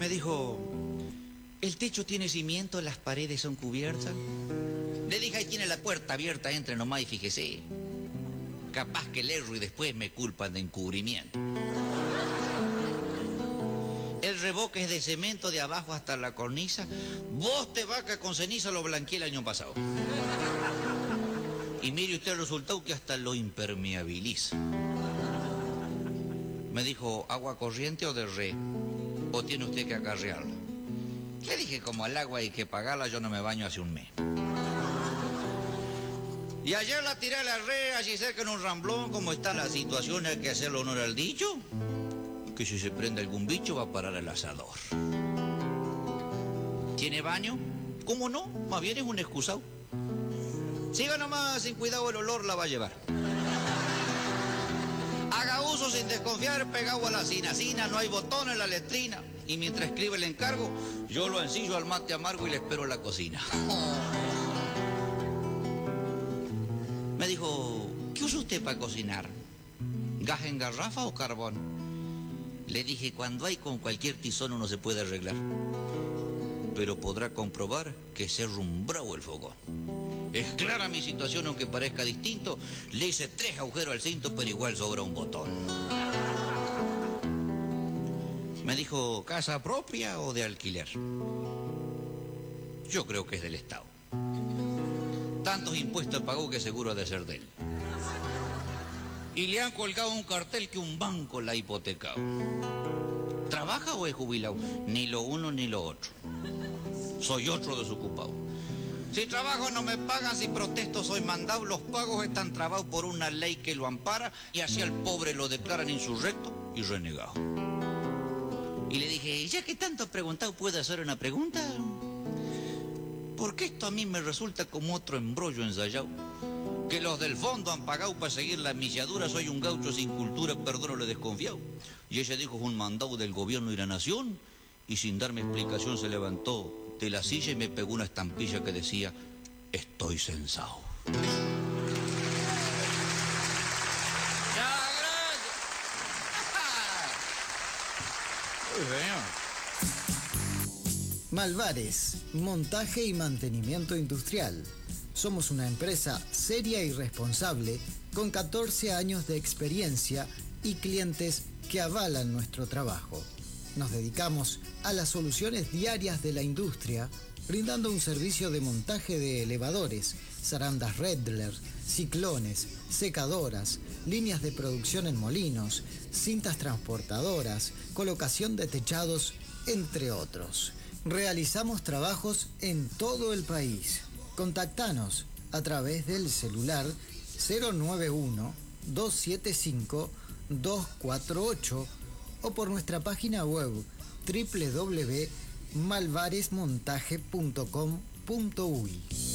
Me dijo, ¿el techo tiene cimiento, las paredes son cubiertas? Le dije, ahí tiene la puerta abierta, entre nomás y fíjese. Capaz que le erro y después me culpan de encubrimiento. El revoque es de cemento de abajo hasta la cornisa. Vos te vaca con ceniza lo blanqueé el año pasado. Y mire usted el resultado que hasta lo impermeabiliza. Me dijo, ¿agua corriente o de re? ¿O tiene usted que acarrearla? Le dije, como al agua hay que pagarla, yo no me baño hace un mes. Y ayer la tiré a la red, allí cerca en un ramblón, como está la situación, hay que hacerle honor al dicho, que si se prende algún bicho va a parar el asador. ¿Tiene baño? ¿Cómo no? Más bien es un excusado. Siga nomás, sin cuidado el olor la va a llevar. Haga uso sin desconfiar, pegado a la cinacina, no hay botón en la letrina. Y mientras escribe el encargo, yo lo ensillo al mate amargo y le espero en la cocina. Me dijo, ¿qué usa usted para cocinar? ¿Gas en garrafa o carbón? Le dije, cuando hay con cualquier tizón uno se puede arreglar. Pero podrá comprobar que se rumbró el fogón. Es clara mi situación, aunque parezca distinto. Le hice 3 agujeros al cinto, pero igual sobra un botón. Me dijo, ¿casa propia o de alquiler? Yo creo que es del Estado. Tantos impuestos pagó que seguro ha de ser de él. Y le han colgado un cartel que un banco la ha hipotecado. ¿Trabaja o es jubilado? Ni lo uno ni lo otro. Soy otro desocupado. Si trabajo no me pagan, si protesto soy mandado. Los pagos están trabados por una ley que lo ampara y así al pobre lo declaran insurrecto y renegado. Y le dije, ya que tanto preguntado, ¿puedo hacer una pregunta? Porque esto a mí me resulta como otro embrollo ensayado. Que los del fondo han pagado para seguir la milladura. Soy un gaucho sin cultura, perdón, le desconfiado. Y ella dijo, es un mandado del gobierno y la nación. Y sin darme explicación se levantó de la silla y me pegó una estampilla que decía, estoy censado. ¡Ya, gracias! Malvares, montaje y mantenimiento industrial. Somos una empresa seria y responsable con 14 años de experiencia y clientes que avalan nuestro trabajo. Nos dedicamos a las soluciones diarias de la industria, brindando un servicio de montaje de elevadores, zarandas Redler, ciclones, secadoras, líneas de producción en molinos, cintas transportadoras, colocación de techados, entre otros. Realizamos trabajos en todo el país. Contactanos a través del celular 091-275-248 o por nuestra página web www.malvaresmontaje.com.uy.